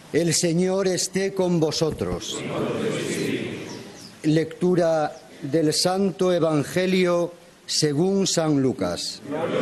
El Señor esté con vosotros. Lectura del Santo Evangelio según San Lucas.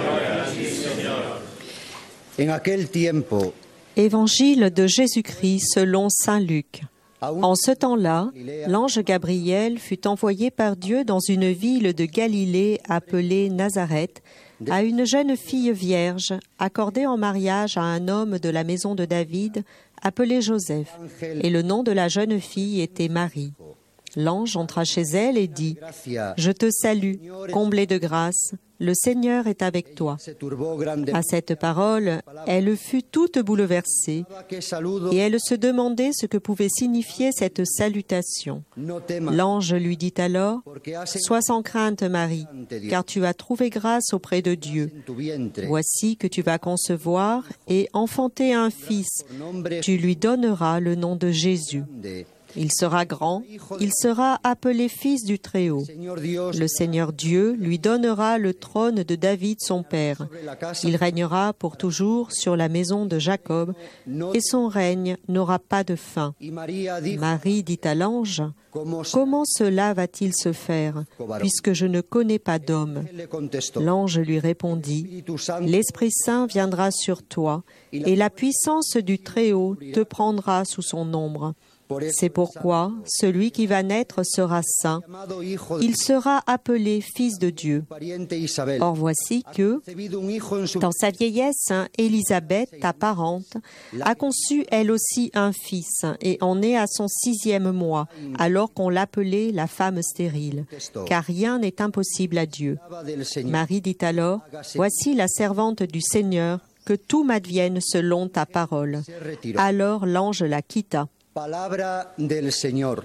En aquel tiempo, Évangile de Jésus-Christ selon saint Luc. En ce temps-là, l'ange Gabriel fut envoyé par Dieu dans une ville de Galilée appelée Nazareth, à une jeune fille vierge, accordée en mariage à un homme de la maison de David, appelé Joseph, et le nom de la jeune fille était Marie. L'ange entra chez elle et dit « Je te salue, comblée de grâce, le Seigneur est avec toi. » À cette parole, elle fut toute bouleversée et elle se demandait ce que pouvait signifier cette salutation. L'ange lui dit alors « Sois sans crainte, Marie, car tu as trouvé grâce auprès de Dieu. Voici que tu vas concevoir et enfanter un fils. Tu lui donneras le nom de Jésus. Il sera grand, il sera appelé fils du Très-Haut. Le Seigneur Dieu lui donnera le trône de David son père. Il régnera pour toujours sur la maison de Jacob, et son règne n'aura pas de fin. » Marie dit à l'ange, « Comment cela va-t-il se faire, puisque je ne connais pas d'homme ?» L'ange lui répondit, « L'Esprit Saint viendra sur toi, et la puissance du Très-Haut te prendra sous son ombre. C'est pourquoi celui qui va naître sera saint. Il sera appelé Fils de Dieu. Or voici que, dans sa vieillesse, Élisabeth, ta parente, a conçu elle aussi un fils et en est à son 6e mois, alors qu'on l'appelait la femme stérile, car rien n'est impossible à Dieu. Marie dit alors, « Voici la servante du Seigneur, que tout m'advienne selon ta parole. » Alors l'ange la quitta. Palabra del Señor.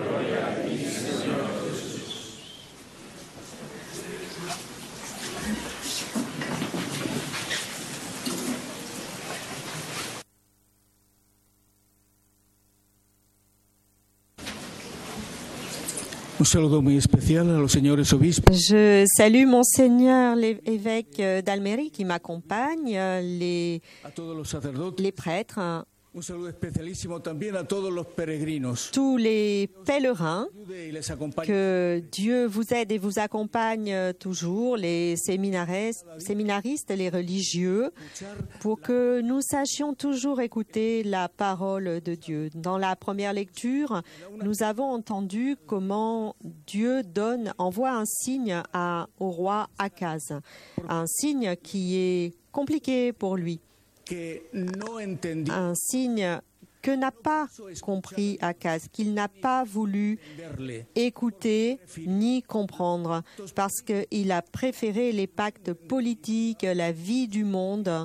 Un saludo muy especial a los señores obispos. Je salue Monseigneur l'évêque d'Almérie qui m'accompagne, les prêtres, Un saludo especialísimo también a todos los peregrinos. tous les pèlerins, que Dieu vous aide et vous accompagne toujours, les séminaristes, les religieux, pour que nous sachions toujours écouter la parole de Dieu. Dans la première lecture, nous avons entendu comment Dieu envoie un signe au roi Akaz, un signe qui est compliqué pour lui. Un signe que n'a pas compris Akaz, qu'il n'a pas voulu écouter ni comprendre, parce qu'il a préféré les pactes politiques, la vie du monde,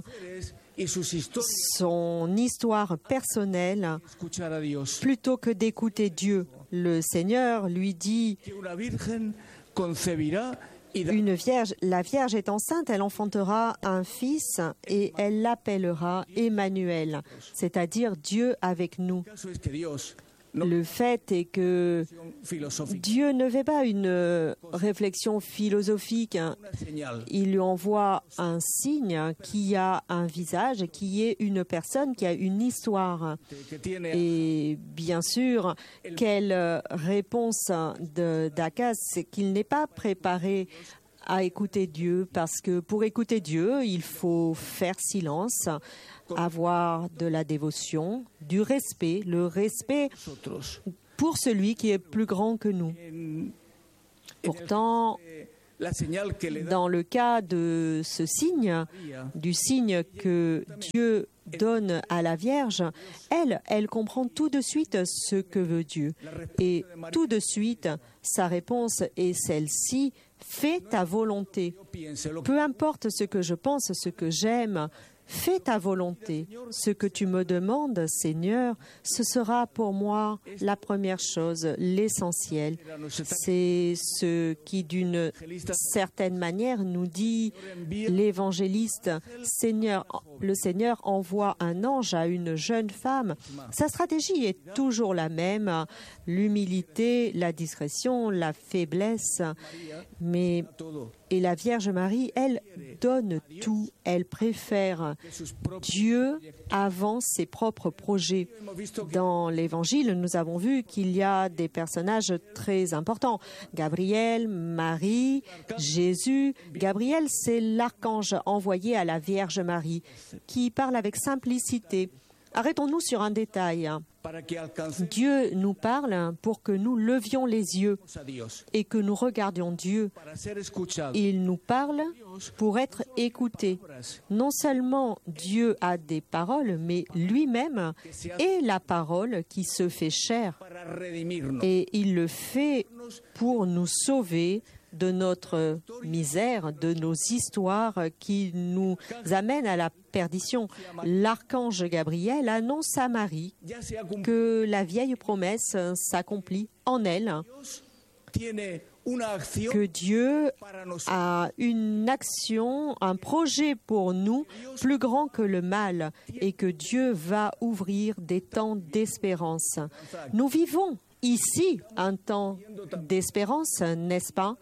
son histoire personnelle, plutôt que d'écouter Dieu. Le Seigneur lui dit la Vierge est enceinte, elle enfantera un fils et elle l'appellera Emmanuel, c'est-à-dire Dieu avec nous. Le fait est que Dieu ne fait pas une réflexion philosophique. Il lui envoie un signe qui a un visage, qui est une personne, qui a une histoire. Et bien sûr, quelle réponse d'Akaz, c'est qu'il n'est pas préparé à écouter Dieu, parce que pour écouter Dieu, il faut faire silence, avoir de la dévotion, du respect, le respect pour celui qui est plus grand que nous. Pourtant, dans le cas de ce signe, du signe que Dieu donne à la Vierge, elle comprend tout de suite ce que veut Dieu. Et tout de suite, sa réponse est celle-ci: fais ta volonté. Peu importe ce que je pense, ce que j'aime, fais ta volonté. Ce que tu me demandes, Seigneur, ce sera pour moi la première chose, l'essentiel. C'est ce qui, d'une certaine manière, nous dit l'évangéliste. Le Seigneur envoie un ange à une jeune femme. Sa stratégie est toujours la même, l'humilité, la discrétion, la faiblesse. Mais Et la Vierge Marie, elle donne tout. Elle préfère Dieu avant ses propres projets. Dans l'Évangile, nous avons vu qu'il y a des personnages très importants. Gabriel, Marie, Jésus. Gabriel, c'est l'archange envoyé à la Vierge Marie qui parle avec simplicité. Arrêtons-nous sur un détail. Dieu nous parle pour que nous levions les yeux et que nous regardions Dieu. Il nous parle pour être écouté. Non seulement Dieu a des paroles, mais lui-même est la parole qui se fait chair. Et il le fait pour nous sauver de notre misère, de nos histoires qui nous amènent à la perdition. L'archange Gabriel annonce à Marie que la vieille promesse s'accomplit en elle, que Dieu a une action, un projet pour nous plus grand que le mal et que Dieu va ouvrir des temps d'espérance. Nous vivons ici un temps d'espérance, n'est-ce pas?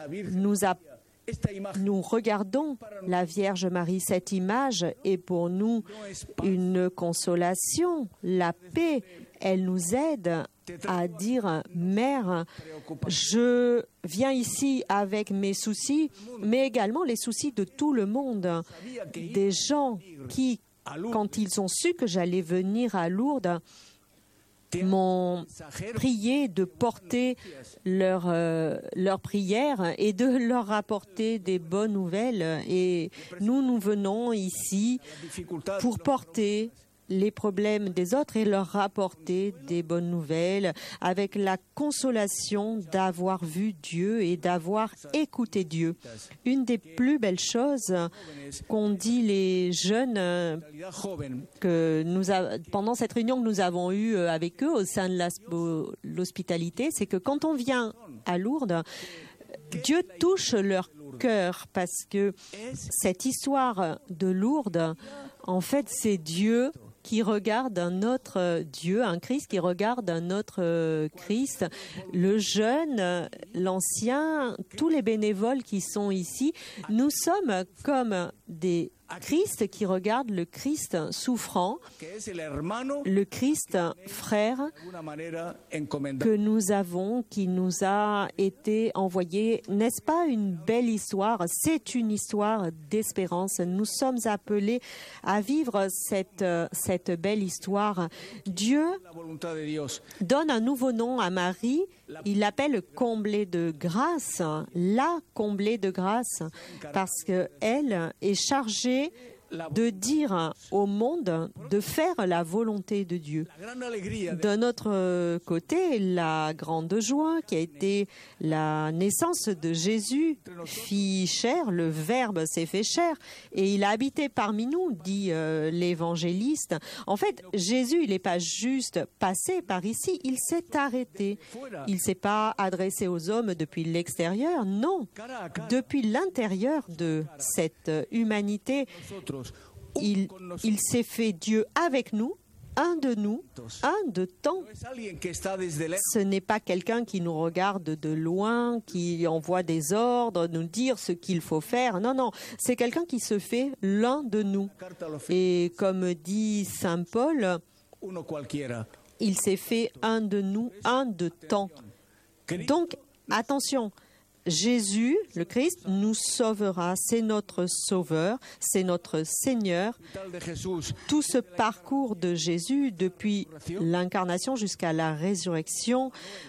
Nous regardons la Vierge Marie. Cette image est pour nous une consolation, la paix. Elle nous aide à dire « Mère, je viens ici avec mes soucis, mais également les soucis de tout le monde. » Des gens qui, quand ils ont su que j'allais venir à Lourdes, m'ont prié de porter leur prière et de leur apporter des bonnes nouvelles. Et nous venons ici pour porter les problèmes des autres et leur rapporter des bonnes nouvelles avec la consolation d'avoir vu Dieu et d'avoir écouté Dieu. Une des plus belles choses qu'ont dit les jeunes pendant cette réunion que nous avons eue avec eux au sein de l'hospitalité, c'est que quand on vient à Lourdes, Dieu touche leur cœur parce que cette histoire de Lourdes, en fait, c'est Dieu qui regarde un autre Dieu, un Christ qui regarde un autre Christ. Le jeune, l'ancien, tous les bénévoles qui sont ici, nous sommes comme des Christ qui regarde le Christ souffrant, le Christ frère que nous avons, qui nous a été envoyé. N'est-ce pas une belle histoire? C'est une histoire d'espérance. Nous sommes appelés à vivre cette belle histoire. Dieu donne un nouveau nom à Marie. Il l'appelle comblée de grâce, la comblée de grâce, parce qu'elle est chargée de dire au monde de faire la volonté de Dieu. D'un autre côté, la grande joie qui a été la naissance de Jésus, fit chair, le Verbe s'est fait chair et il a habité parmi nous, dit l'évangéliste. En fait, Jésus, il n'est pas juste passé par ici, il s'est arrêté. Il ne s'est pas adressé aux hommes depuis l'extérieur, non, depuis l'intérieur de cette humanité. Il s'est fait Dieu avec nous, un de temps. Ce n'est pas quelqu'un qui nous regarde de loin, qui envoie des ordres, nous dire ce qu'il faut faire. Non, non, c'est quelqu'un qui se fait l'un de nous. Et comme dit Saint Paul, il s'est fait un de nous, un de temps. Donc, attention. Jésus, le Christ, nous sauvera. C'est notre Sauveur, c'est notre Seigneur. Tout ce parcours de Jésus, depuis l'incarnation jusqu'à la résurrection,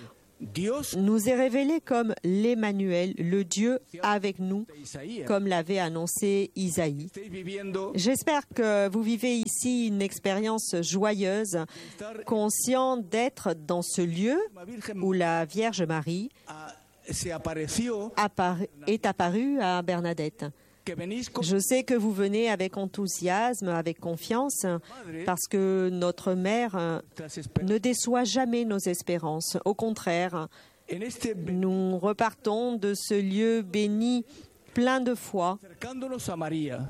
nous est révélé comme l'Emmanuel, le Dieu avec nous, comme l'avait annoncé Isaïe. J'espère que vous vivez ici une expérience joyeuse, conscient d'être dans ce lieu où la Vierge Marie est apparue à Bernadette. Je sais que vous venez avec enthousiasme, avec confiance, parce que notre mère ne déçoit jamais nos espérances. Au contraire, nous repartons de ce lieu béni plein de foi,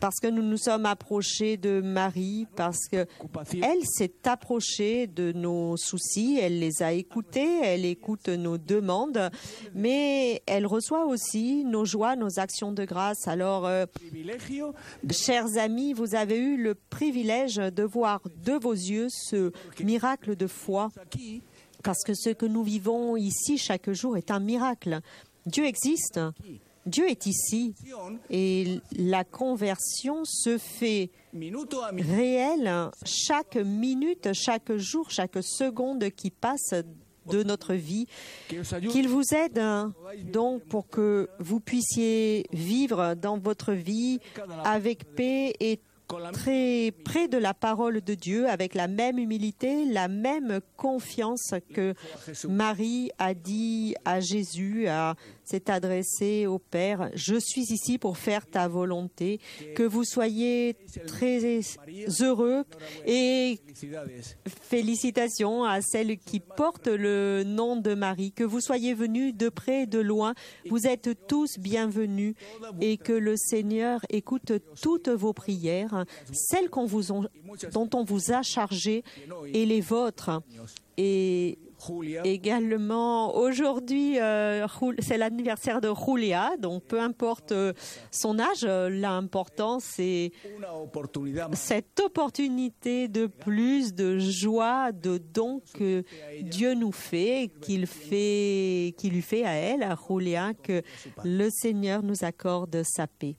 parce que nous nous sommes approchés de Marie, parce que elle s'est approchée de nos soucis, elle les a écoutés, elle écoute nos demandes, mais elle reçoit aussi nos joies, nos actions de grâce. Alors, chers amis, vous avez eu le privilège de voir de vos yeux ce miracle de foi, parce que ce que nous vivons ici chaque jour est un miracle. Dieu existe, Dieu est ici, et la conversion se fait réelle chaque minute, chaque jour, chaque seconde qui passe de notre vie. Qu'il vous aide donc pour que vous puissiez vivre dans votre vie avec paix et très près de la parole de Dieu, avec la même humilité, la même confiance que Marie a dit à Jésus, s'est adressée au Père. Je suis ici pour faire ta volonté. Que vous soyez très heureux et félicitations à celles qui portent le nom de Marie. Que vous soyez venus de près et de loin. Vous êtes tous bienvenus et que le Seigneur écoute toutes vos prières, celles dont on vous a chargé et les vôtres. Et également, aujourd'hui, c'est l'anniversaire de Julia, donc peu importe son âge, l'important c'est cette opportunité de plus de joie, de don que Dieu nous fait, qu'il lui fait à elle, à Julia, que le Seigneur nous accorde sa paix.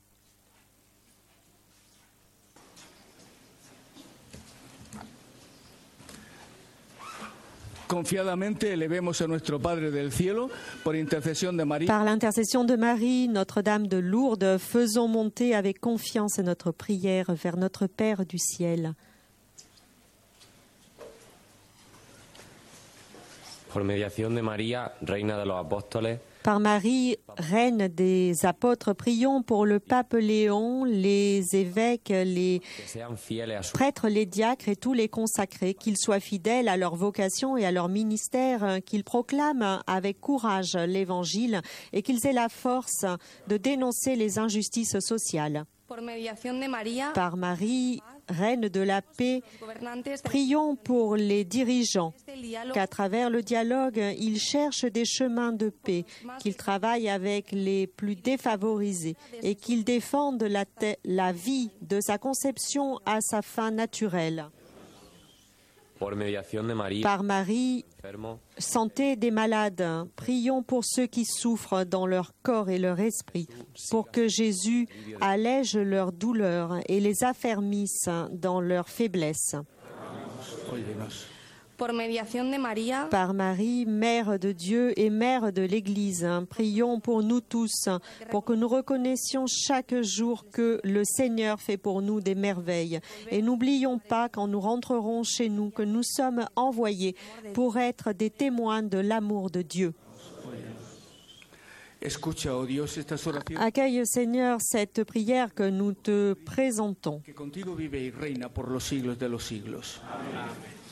Confiadamente elevemos a nuestro Padre del Cielo por intercesión de María. Par l'intercession de Marie, Notre-Dame de Lourdes, faisons monter avec confiance notre prière vers notre Père du ciel. Por mediación de María, Reina de los Apóstoles. Par Marie, Reine des apôtres, prions pour le pape Léon, les évêques, les prêtres, les diacres et tous les consacrés, qu'ils soient fidèles à leur vocation et à leur ministère, qu'ils proclament avec courage l'Évangile et qu'ils aient la force de dénoncer les injustices sociales. Par Marie, Reine de la paix, prions pour les dirigeants, qu'à travers le dialogue, ils cherchent des chemins de paix, qu'ils travaillent avec les plus défavorisés et qu'ils défendent la vie de sa conception à sa fin naturelle. Par Marie, santé des malades, prions pour ceux qui souffrent dans leur corps et leur esprit, pour que Jésus allège leurs douleurs et les affermisse dans leur faiblesse. Par Marie, Mère de Dieu et Mère de l'Église, prions pour nous tous, pour que nous reconnaissions chaque jour que le Seigneur fait pour nous des merveilles. Et n'oublions pas, quand nous rentrerons chez nous, que nous sommes envoyés pour être des témoins de l'amour de Dieu. Accueille, Seigneur, cette prière que nous te présentons. Que contigo vive y reina por los siglos de los siglos. Amén.